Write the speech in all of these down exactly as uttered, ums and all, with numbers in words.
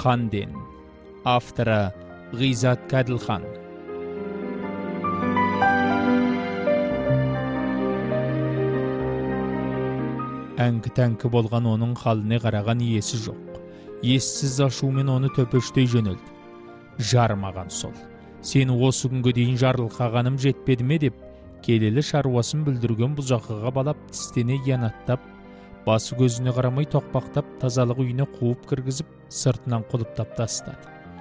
Қанден. Авторы Ғизат Кәділхан. Әңкі-тәңкі болған оның халіне қараған иесі жоқ. Ессіз ашумен оны төпештей жөнелді. Жармаған сол. Сені осы күнге дейін жарылқағаным жетпеді ме деп, келелі шаруасын бүлдірген бұзақыға балап, тістене янаттап, басы көзіне қарамай тоқпақтап, тазалық үйіне қуып кіргізіп, сыртынан құлыптап тастады.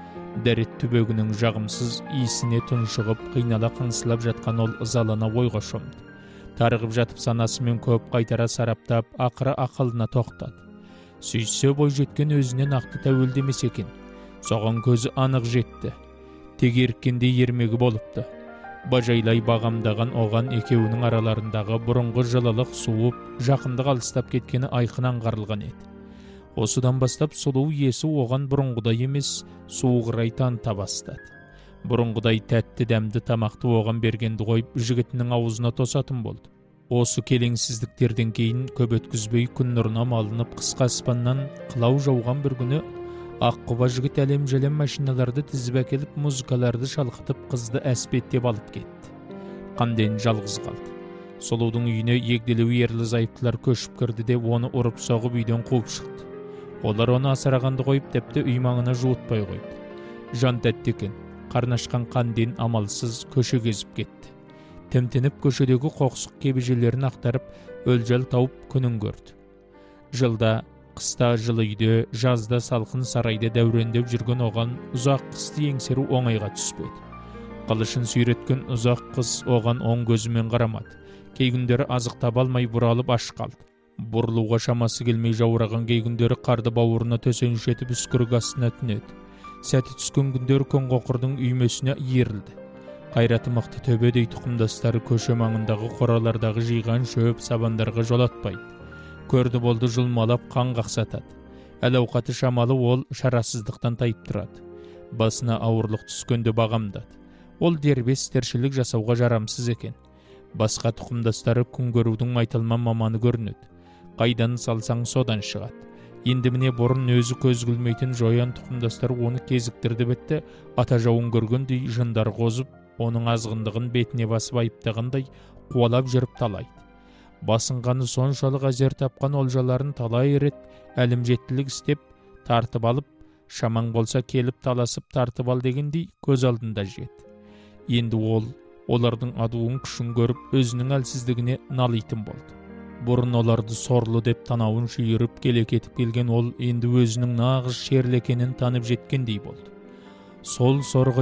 Дәрет түбегінің жағымсыз иісіне тұншығып, қинала қыңсылап жатқан ол ызалана ойға шомды. Тарығып жатып санасымен көп қайтара сараптап, ақыры ақылына тоқтады. Сүйсе бой жеткен өзіне нақты тәуелдемес екен. Соған көзі анық жетті. Тегеріккенде ермегі болыпты. Бажайлай бағамдаған оған екеуінің араларындағы бұрынғы жылылық суып, жақындық алыстап кеткені айқын аңғарылған еді. Осыдан бастап сұлу иесі оған бұрынғыдай емес, суығырай таныта бастады. Бұрынғыдай тәтті дәмді тамақты оған бергенді қойып, жігітінің аузына тосатын болды. Осы келеңсіздіктерден кейін көп өткізбей күн нұрына малынып қысқа аспаннан қылау жауған бір күні аққұба жігіт әлем-жәлем машиналарды тізіп әкеліп, музыкаларды шалқытып, қызды әспеттеп алып кетті. Қанден жалғыз қалды. Сұлудың үйіне егделеу ерлі-зайыптылар көшіп кірді де, оны ұрып соғып үйден қуып шықты. Олар оны асырағанды қойып, тіпті үй маңына жуытпай қойды. Жан тәтті екен. Қарнашқан Қанден амалсыз көше кезіп кетті. Тімтініп көшедегі қоқсық кебежелерін ақтарып, өлжал тауып күнін көрді. Жылда қыста жылы үйде, жазда салқын сарайда дәурендеп жүрген оған ұзақ қысты еңсеру оңайға түспеді. Қылышын сүйреткен ұзақ қыз оған оң көзімен қарамады. Кей күндері азық таба алмай бұралып аш қалды. Бұрылуға шамасы келмей жаураған кей күндері қарды бауырына төсеншетіп үскірік астына түнеді. Сәті түскен күндері көңқоқырдың үймесіне иірілді. Қайраты мықты төбедей тұқымдастары көше маңындағы қоралардағы жиған шөп сабандарға жолатпайды. Көрді болды жылмалап қан қақсатады. Әл-ауқаты шамалы ол шарасыздықтан тайып тұрады. Басына ауырлық түскенде бағамдады. Ол дербес тіршілік жасауға жарамсыз екен. Басқа тұқымдастары күн көрудің айтылман маманы көрінеді. Қайдан салсаң содан шығады. Енді міне бұрын өзі көз күлмейтін жоян тұқымдастары оны кезіктірді бітті, ата жауын көргендей жындар қозып, оның азғындығын бетіне басып айыптағандай қуалап жүріп талайды. Басынғаны соншалық әзер тапқан олжаларын талай рет әлімжеттілік істеп, тартып алып, шамаң болса келіп таласып тартып ал дегендей көз алдында жет. Енді ол, олардың адуын күшін көріп, өзінің әлсіздігіне налитын болды. Бұрын оларды сорлы деп танауын шүйіріп келе кетіп келген ол, енді өзінің нағыз шерлі екенін танып жеткендей болды. Сол сорғы